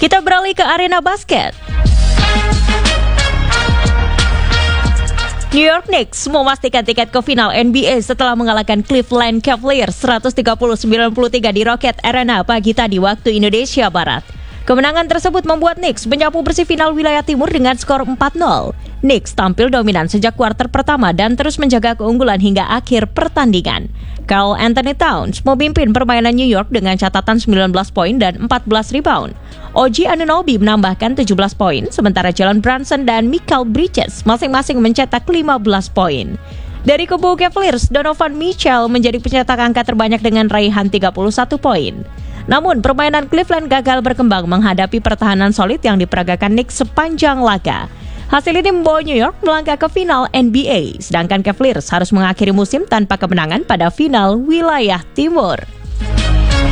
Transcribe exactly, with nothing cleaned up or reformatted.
Kita beralih ke arena basket. New York Knicks memastikan tiket ke final N B A setelah mengalahkan Cleveland Cavaliers seratus tiga puluh sembilan puluh tiga di Rocket Arena pagi tadi waktu Indonesia Barat. Kemenangan tersebut membuat Knicks menyapu bersih final wilayah timur dengan skor empat nol. Knicks tampil dominan sejak kuarter pertama dan terus menjaga keunggulan hingga akhir pertandingan. Karl Anthony Towns memimpin permainan New York dengan catatan sembilan belas poin dan empat belas rebound. O G Anunoby menambahkan tujuh belas poin, sementara Jalen Brunson dan Mikal Bridges masing-masing mencetak lima belas poin. Dari kubu Cavaliers, Donovan Mitchell menjadi pencetak angka terbanyak dengan raihan tiga puluh satu poin. Namun, permainan Cleveland gagal berkembang menghadapi pertahanan solid yang diperagakan Knicks sepanjang laga. Hasil ini membawa New York melangkah ke final N B A, sedangkan Cavaliers harus mengakhiri musim tanpa kemenangan pada final wilayah timur.